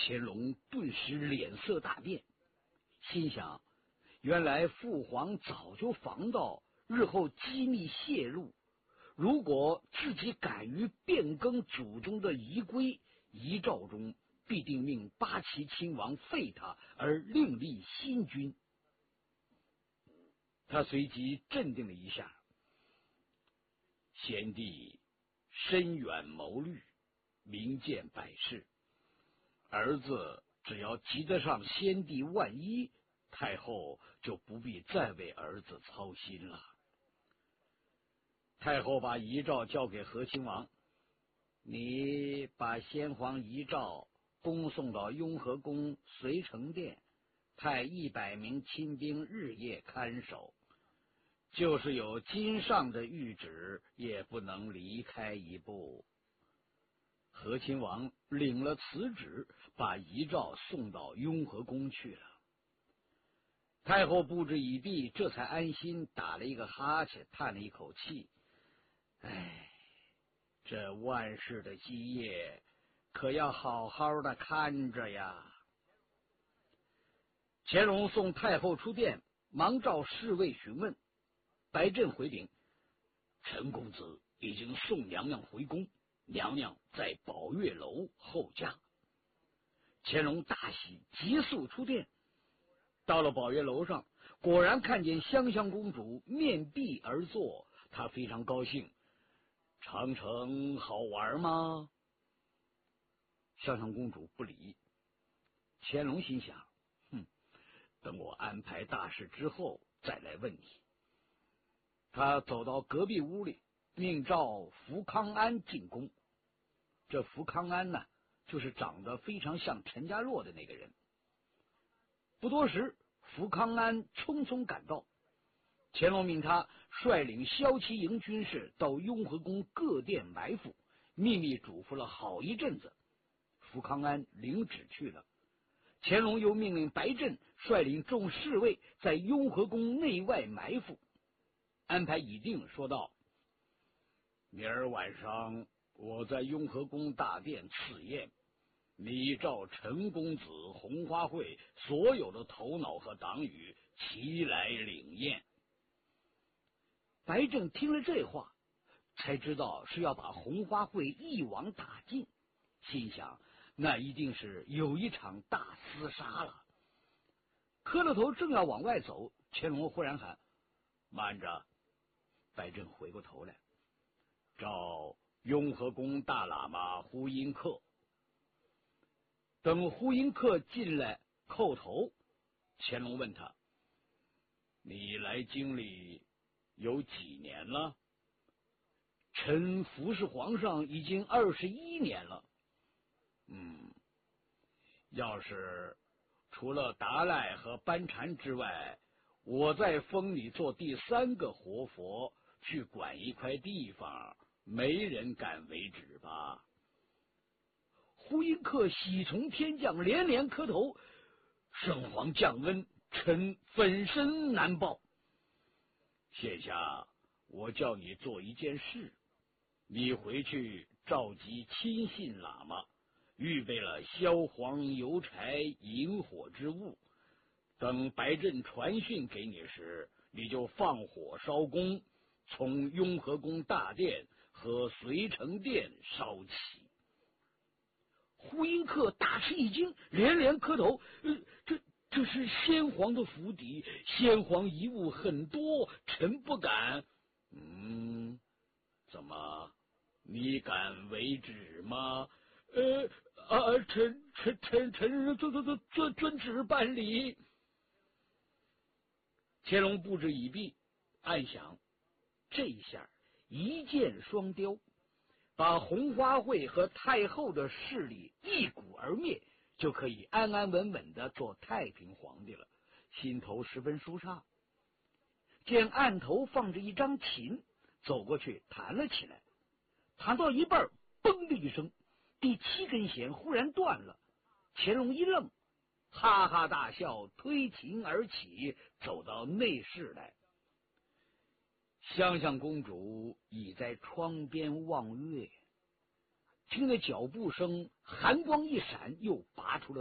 乾隆顿时脸色大变，心想，原来父皇早就防到日后机密泄露，如果自己敢于变更祖宗的遗规，遗诏中必定命八旗亲王废他，而另立新君。他随即镇定了一下，先帝深远谋虑，明鉴百世，儿子只要及得上先帝万一，太后就不必再为儿子操心了。太后把遗诏交给和亲王，你把先皇遗诏恭送到雍和宫随承殿，派100名亲兵日夜看守，就是有金上的谕旨，也不能离开一步。和亲王领了此旨，把遗诏送到雍和宫去了。太后布置已毕，这才安心，打了一个哈欠，叹了一口气，唉，这万世的基业可要好好的看着呀。乾隆送太后出殿，忙召侍卫询问。白振回禀，陈公子已经送娘娘回宫，娘娘在宝月楼候驾。乾隆大喜，急速出殿。到了宝月楼上，果然看见香香公主面壁而坐，她非常高兴。长城好玩吗？香香公主不理。乾隆心想，等我安排大事之后再来问你。他走到隔壁屋里，命召福康安进宫。这福康安呢，就是长得非常像陈家洛的那个人。不多时，福康安匆匆赶到，乾隆命他率领骁骑营军士到雍和宫各殿埋伏，秘密嘱咐了好一阵子。福康安领旨去了。乾隆又命令白振率领众侍卫在雍和宫内外埋伏。安排已定，说道：明儿晚上我在雍和宫大殿赐宴，你召陈公子、红花会所有的头脑和党羽齐来领宴。白振听了这话，才知道是要把红花会一网打尽，心想那一定是有一场大厮杀了。磕了头正要往外走，乾隆忽然喊：慢着！白振回过头来，召雍和宫大喇嘛呼音克。等呼音克进来叩头，乾隆问他：你来京里有几年了？臣服侍皇上已经21年了。要是除了达赖和班禅之外，我再封你做第3个活佛，去管一块地方，没人敢为止吧？呼音克喜从天降，连连磕头：圣皇降恩，臣粉身难报。现下我叫你做一件事，你回去召集亲信喇嘛，预备了萧黄油柴引火之物，等白振传讯给你时，你就放火烧宫，从雍和宫大殿和随承殿烧起。呼音克大吃一惊，连连磕头：这是先皇的府邸，先皇遗物很多，臣不敢。怎么，你敢为旨吗？臣遵旨办理。乾隆布置已毕，暗想这一下一箭双雕，把红花会和太后的势力一鼓而灭，就可以安安稳稳的做太平皇帝了，心头十分舒畅。见案头放着一张琴，走过去弹了起来，弹到一半，嘣的一声，第7根弦忽然断了。乾隆一愣，哈哈大笑，推琴而起，走到内室来。香香公主倚在窗边望月，听得脚步声，寒光一闪，又拔出了